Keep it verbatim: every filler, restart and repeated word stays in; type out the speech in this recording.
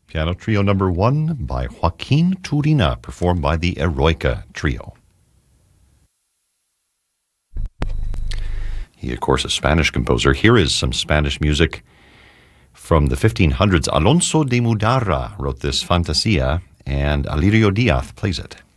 Piano Trio number one by Joaquin Turina, performed by the Eroica Trio. He, of course, a Spanish composer. Here is some Spanish music from the fifteen hundreds. Alonso de Mudarra wrote this Fantasia, and Alirio Diaz plays it.